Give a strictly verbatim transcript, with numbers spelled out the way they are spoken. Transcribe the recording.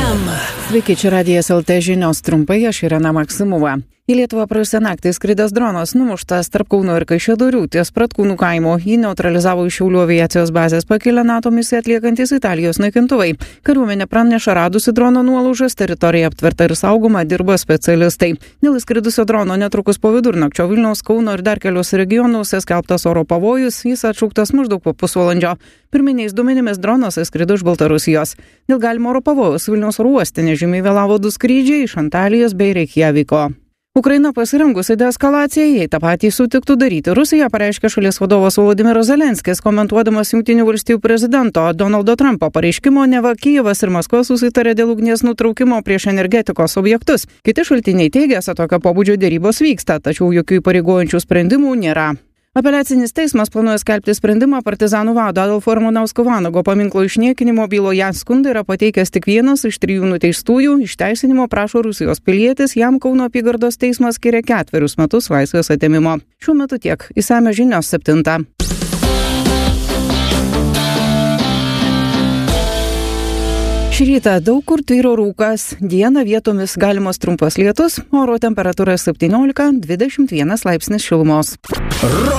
em. Sveiki, čia Radijas L T žinios trumpai, aš Irena Maksimova. Į Lietuvą praėjusią naktį skridęs dronas numuštas tarp Kauno ir Kaišiadorių ties Pratkūnų kaimo. Jį neutralizavo iš Šiaulių aviacijos bazės pakilę NATO misiją atliekantis Italijos naikintuvai. Kariuomenė praneša radusi drono nuolaužas, teritorija aptverta ir saugoma, dirba specialistai. Dėl įskridusio drono netrukus po vidurnakčio Vilniaus, Kauno ir dar keliuose regionuose skelbtas oro pavojus, jis atšauktas maždaug po pusvalandžio. Pirminiais duomenimis dronas įskrido iš Baltarusijos. Dėl galimo oro pavojaus Vilniaus oro uoste nežymiai vėlavo du skrydžiai iš Antalijos bei Reikjaviko. Ukraina pasirengusi deeskalacijai, jei tą patį sutiktų daryti Rusija, pareiškė šalies vadovas Volodymyras Zelenskis, komentuodamas Jungtinių valstijų prezidento Donaldo Trumpo pareiškimo, neva Kijevas ir Maskva susitarė dėl ugnies nutraukimo prieš energetikos objektus. Kiti šaltiniai teigia, kad tokio pobūdžio dėrybos vyksta, tačiau jokių įpareigojančių sprendimų nėra. Apeliacinis teismas planuoja skelbti sprendimą partizanų vado Adolfo Ramanausko Vanago paminklo išniekinimo byloje. Skundą yra pateikęs tik vienas iš trijų nuteistųjų. Išteisinimo prašo Rusijos pilietis, jam Kauno apygardos teismas skiria ketverius metus laisvės atėmimo. Šiuo metu tiek. Išsamios žinios septintą. Šį rytą daug kur tvyro rūkas, dieną vietomis galimas trumpas lietus, oro temperatūra septyniolika dvidešimt vienas laipsnis šilumos.